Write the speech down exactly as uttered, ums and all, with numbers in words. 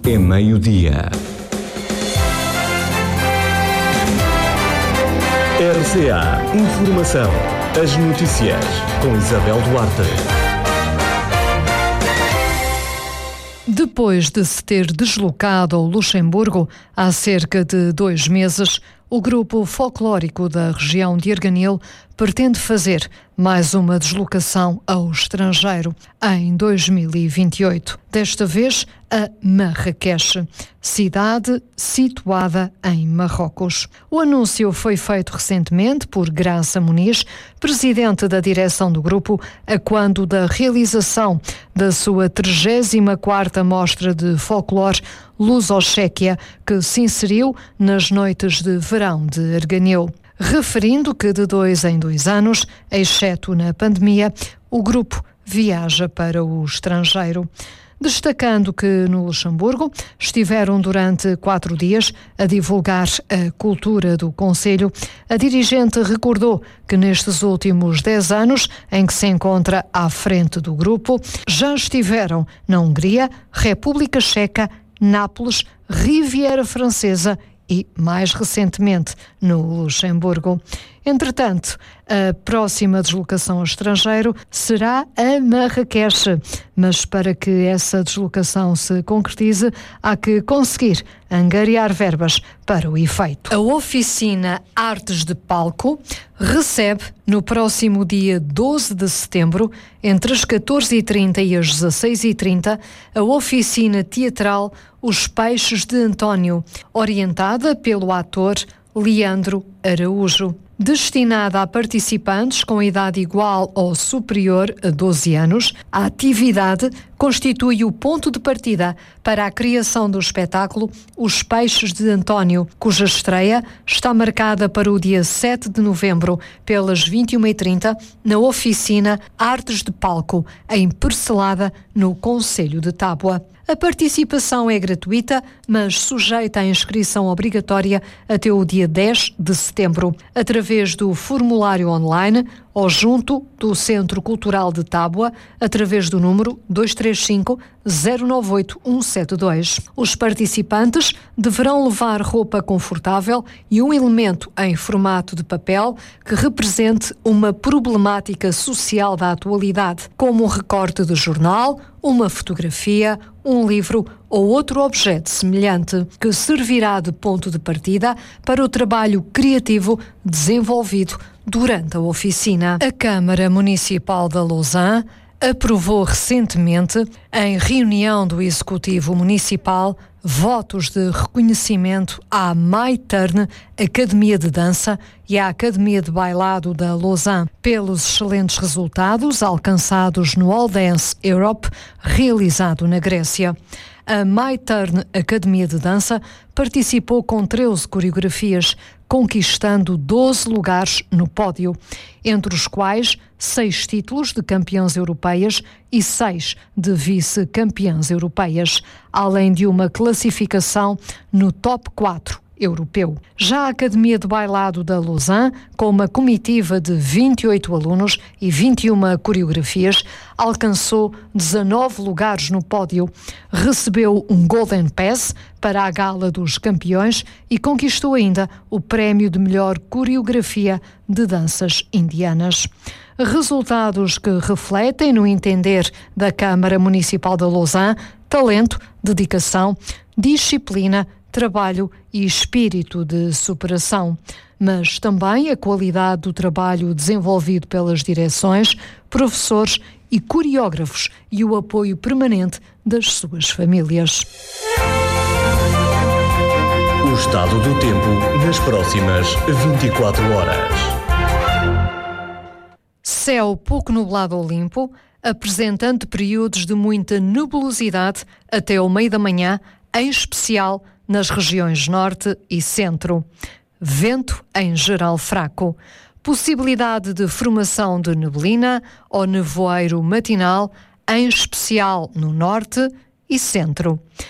É meio-dia. R C A Informação. As notícias com Isabel Duarte. Depois de se ter deslocado ao Luxemburgo há cerca de dois meses, o grupo folclórico da região de Arganil pretende fazer mais uma deslocação ao estrangeiro em dois mil e vinte e oito. Desta vez a Marrakech, cidade situada em Marrocos. O anúncio foi feito recentemente por Graça Muniz, presidente da direção do grupo, a quando da realização da sua trigésima quarta Mostra de Folclore Luso-Chequia, que se inseriu nas noites de verão de Arganil. Referindo que de dois em dois anos, exceto na pandemia, o grupo viaja para o estrangeiro. Destacando que no Luxemburgo estiveram durante quatro dias a divulgar a cultura do concelho, a dirigente recordou que nestes últimos dez anos em que se encontra à frente do grupo, já estiveram na Hungria, República Checa, Nápoles, Riviera Francesa e, mais recentemente, no Luxemburgo. Entretanto, a próxima deslocação ao estrangeiro será a Marrakech, mas para que essa deslocação se concretize, há que conseguir angariar verbas para o efeito. A oficina Artes de Palco recebe no próximo dia doze de setembro, entre as catorze e trinta e as dezasseis e trinta, a oficina teatral Os Peixes de António, orientada pelo ator Leandro Araújo. Destinada a participantes com idade igual ou superior a doze anos, a atividade constitui o ponto de partida para a criação do espetáculo Os Peixes de António, cuja estreia está marcada para o dia sete de novembro, pelas vinte e uma e trinta, na oficina Artes de Palco, em Percelada, no concelho de Tábua. A participação é gratuita, mas sujeita à inscrição obrigatória até o dia dez de setembro, através do formulário online ou junto do Centro Cultural de Tábua, através do número dois três cinco, zero nove oito, um sete dois. Os participantes deverão levar roupa confortável e um elemento em formato de papel que represente uma problemática social da atualidade, como um recorte de jornal, uma fotografia, um livro ou outro objeto semelhante, que servirá de ponto de partida para o trabalho criativo desenvolvido durante a oficina. A Câmara Municipal de Lausanne aprovou recentemente, em reunião do Executivo Municipal, votos de reconhecimento à MyTurn, Academia de Dança, e à Academia de Bailado da Lausanne, pelos excelentes resultados alcançados no All Dance Europe, realizado na Grécia. A MyTurn Academia de Dança participou com treze coreografias, conquistando doze lugares no pódio, entre os quais seis títulos de campeãs europeias e seis de vice-campeãs europeias, além de uma classificação no top quatro europeu. Já a Academia de Bailado da Lausanne, com uma comitiva de vinte e oito alunos e vinte e uma coreografias, alcançou dezanove lugares no pódio, recebeu um Golden Pass para a Gala dos Campeões e conquistou ainda o prémio de melhor coreografia de danças indianas. Resultados que refletem, no entender da Câmara Municipal de Lausanne, talento, dedicação, disciplina, trabalho e espírito de superação, mas também a qualidade do trabalho desenvolvido pelas direções, professores e coreógrafos e o apoio permanente das suas famílias. O estado do tempo nas próximas vinte e quatro horas. Céu pouco nublado ou limpo, apresentando períodos de muita nebulosidade até ao meio da manhã, em especial nas regiões norte e centro. Vento em geral fraco. Possibilidade de formação de neblina ou nevoeiro matinal, em especial no norte e centro.